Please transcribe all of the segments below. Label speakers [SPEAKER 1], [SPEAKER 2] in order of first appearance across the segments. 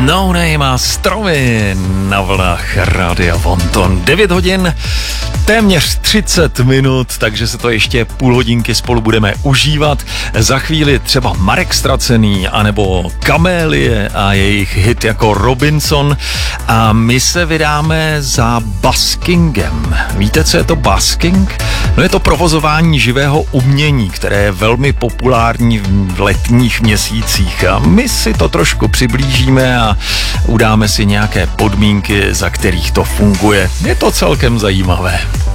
[SPEAKER 1] No Name a Stromy na vlnách Rádia Bonton. 9 hodin, téměř 30 minut, takže se to ještě půl hodinky spolu budeme užívat. Za chvíli třeba Marek Stracený, anebo Kamélie a jejich hit jako Robinson. A my se vydáme za buskingem. Víte, co je to busking? No je to provozování živého umění, které je velmi populární v letních měsících. A my si to trošku přiblížíme a udáme si nějaké podmínky, za kterých to funguje. Je to celkem zajímavé.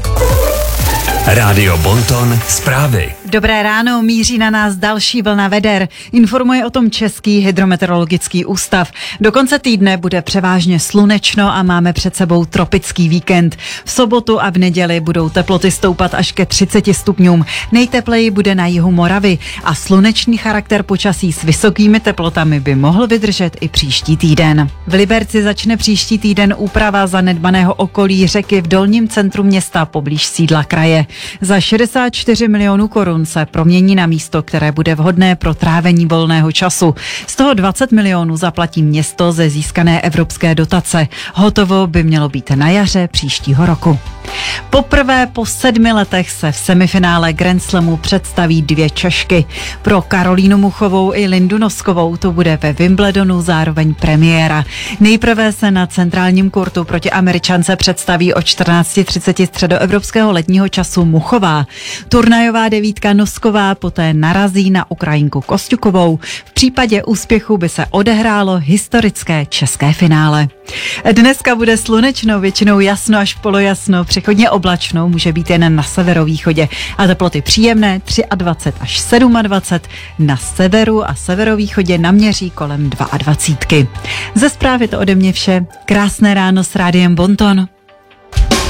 [SPEAKER 2] Rádio Bonton zprávy.
[SPEAKER 3] Dobré ráno, míří na nás další vlna veder. Informuje o tom Český hydrometeorologický ústav. Do konce týdne bude převážně slunečno a máme před sebou tropický víkend. V sobotu a v neděli budou teploty stoupat až ke 30 stupňům. Nejtepleji bude na jihu Moravy a slunečný charakter počasí s vysokými teplotami by mohl vydržet i příští týden. V Liberci začne příští týden úprava zanedbaného okolí řeky v dolním centru města poblíž sídla kraje. Za 64 milionů korun se promění na místo, které bude vhodné pro trávení volného času. Z toho 20 milionů zaplatí město ze získané evropské dotace. Hotovo by mělo být na jaře příštího roku. Poprvé po 7 letech se v semifinále Grand Slamu představí 2 Češky. Pro Karolínu Muchovou i Lindu Noskovou to bude ve Wimbledonu zároveň premiéra. Nejprve se na centrálním kurtu proti Američance představí o 14:30 středoevropského letního času Muchová. Turnajová devítka Nosková poté narazí na Ukrajinku Kosťukovou. V případě úspěchu by se odehrálo historické české finále. Dneska bude slunečno, většinou jasno až polojasno, přechodně oblačno, může být jen na severovýchodě a teploty příjemné 23 až 27, na severu a severovýchodě naměří kolem 22. Ze zprávy to ode mě vše. Krásné ráno s Rádiem Bonton.